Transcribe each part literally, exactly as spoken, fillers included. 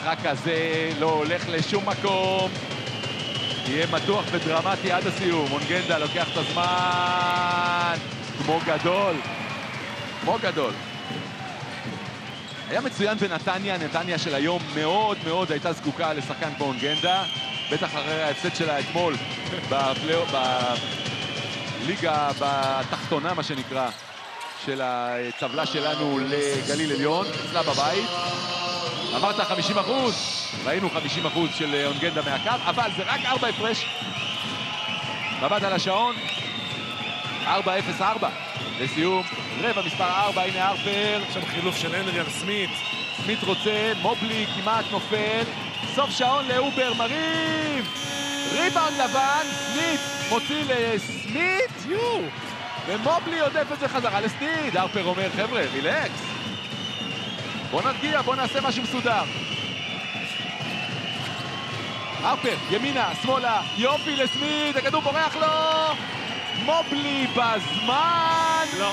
המשחק הזה לא הולך לשום מקום. יהיה מתוח ודרמטי עד הסיום. אונגנדה לוקח את הזמן כמו גדול. כמו גדול. היה מצוין בנתניה, נתניה של היום מאוד מאוד הייתה זקוקה לשחקן כמו אונגנדה. בטח אחרי ההפסד שלה אתמול בליגה בתחתונה, מה שנקרא, של הטבלה שלנו לגליל עליון, אצלה בבית. אמרת חמישים אחוז, ראינו חמישים אחוז של אונגנדה מהקו, אבל זה רק ארבע הפרש. מבט על השעון, ארבע אפס ארבע לסיום, רבע מספר ארבע, הנה הרפר. עכשיו חילוף של הנרי על סמית. סמית רוצה, מובלי כמעט נופל, סוף שעון לאובר, מרים! ריבאונד לבן, סמית מוציא לסמית, יו! ומובלי עודף את זה חזרה לסטיד. הרפר אומר, חבר'ה, רילקס. בוא נרגיע, בוא נעשה משהו מסודר. הרפר, ימינה, שמאלה, יופי לסמית, הכדור בורח לו! מובלי בזמן! לא.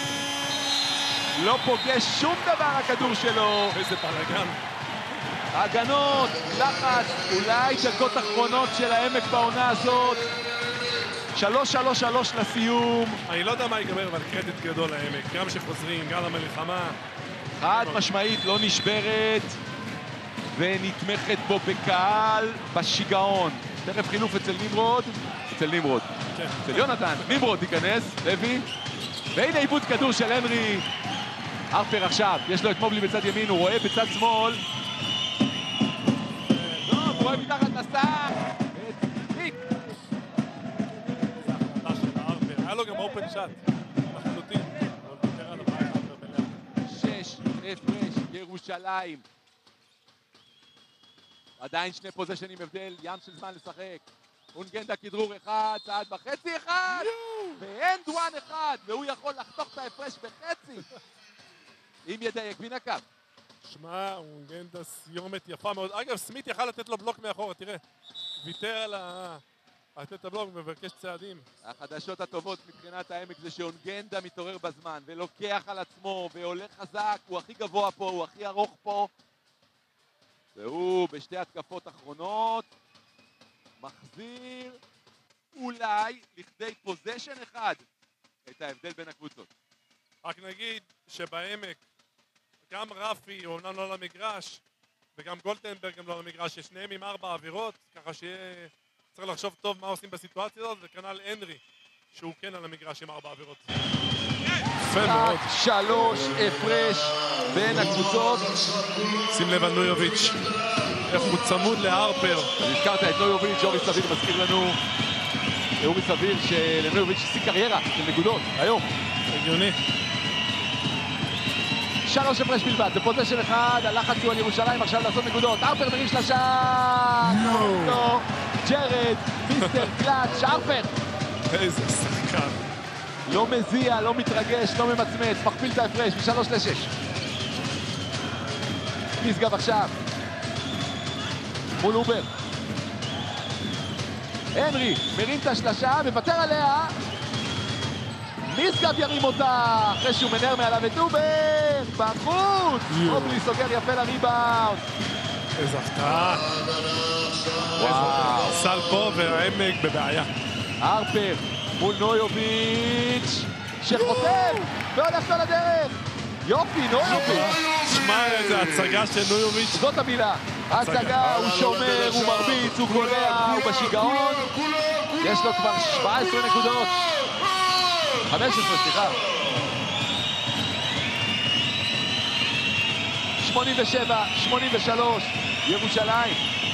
לא פוגש שום דבר הכדור שלו. איזה בלגן. הגנות, לחץ, אולי דקות אחרונות של העמק בעונה הזאת. שלוש שלוש שלוש לסיום. אני לא יודע מה ייגמר, אבל קרדיט גדול לעמק. גם שחוזרים, גם למלחמה. חד משמעית לא נשברת ונתמכת בו בקהל בשיגעון. תכף חילוף אצל נמרוד. אצל נמרוד. כן. אצל יונתן. נמרוד תיכנס, לוי. והנה עיבוד כדור של הנרי. הרפר עכשיו, יש לו את מובלי בצד ימין, הוא רואה בצד שמאל. לא, הוא רואה מתחת לסך. פיק. זה החלטה של הרפר. היה לו גם אופן שאט. לחלוטין. שש הפרש, ירושלים. עדיין שני פוזיישנים הבדל, ים של זמן לשחק. אונגנדה כדרור אחד, צעד בחצי אחד, ואנד וואן אחד, והוא יכול לחתוך את ההפרש בחצי. אם ידייק מן הקו. שמע, אונגנדה סיומת יפה מאוד. אגב, סמית יכל לתת לו בלוק מאחורה, תראה. ויתר על ה... לתת את הבלוק ומבקש צעדים. החדשות הטובות מבחינת העמק זה שאונגנדה מתעורר בזמן, ולוקח על עצמו, והולך חזק, הוא הכי גבוה פה, הוא הכי ארוך פה. והוא בשתי התקפות אחרונות, מחזיר אולי לכדי פוזיישן אחד את ההבדל בין הקבוצות. רק נגיד שבעמק גם רפי, הוא אומנם לא למגרש, וגם גולדנברג גם לא למגרש, ששניהם עם ארבע עבירות, ככה שיהיה צריך לחשוב טוב מה עושים בסיטואציה הזאת, וכנ"ל הנרי, שהוא כן על המגרש עם ארבע עבירות. יפה מאוד. שלוש הפרש בין הקבוצות. שים לב על נויוביץ', איך הוא צמוד להרפר. הזכרת את נויוביץ', אורי סביר מזכיר לנו, אורי סביר שלנויוביץ' עשי קריירה של נקודות, היום. הגיוני. שלוש הפרש בלבד, זה פוזיישן אחד, הלחץ הוא על ירושלים עכשיו לעשות נקודות. הרפר מרים שלושה. לא. ג'רד, מיסטר קלאץ', הרפר. איזה שחקן. לא מזיע, לא מתרגש, לא ממצמץ, מכפיל את ההפרש משלוש לשש. משגב עכשיו. מול אובר. הנרי מרים את השלשה, מוותר עליה. משגב ירים אותה, אחרי שהוא מנער מעליו את אובר. בחוץ! מובלי סוגר יפה לריבאונד. איזה הפתעה. וואו. סל פה והעמק בבעיה. הרפר מול נויוביץ' שחוטף והולך כל הדרך. יופי, נויוביץ'. שמע איזה הצגה של נויוביץ'. זאת המילה. הצגה, הוא שומר, הוא מרביץ, הוא קולע, הוא בשיגעון. יש לו כבר שבע עשרה נקודות. חמש עשרה, סליחה. שמונים ושבע, שמונים ושלוש, ירושלים.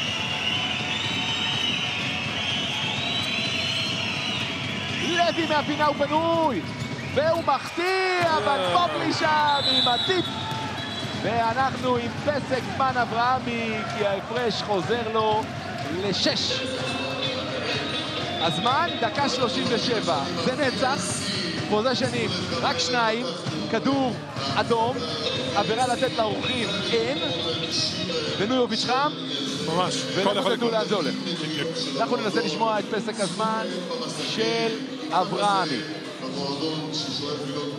לוי מהפינה הוא פנוי, והוא מחטיא, אבל מובלי שם עם הטיפ. ואנחנו עם פסק זמן אברהמי, כי ההפרש חוזר לו לשש. הזמן, דקה שלושים ושבע. זה נצח, פוזיישנים, רק שניים, כדור אדום, עבירה לתת לאורחים, אין, ונויוביץ' חם, ממש. ולכו תדעו לאן זה הולך. אנחנו ננסה לשמוע את פסק הזמן של אברהמי.